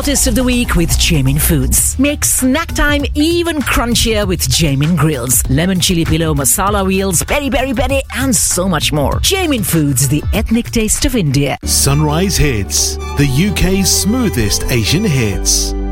hottest of the week with Jamin Foods. Make snack time even crunchier with Jamin Grills, lemon chili pillow, masala wheels, peri peri peri, and so much more. Jamin Foods, the ethnic taste of India. Sunrise Hits, the UK's smoothest Asian hits.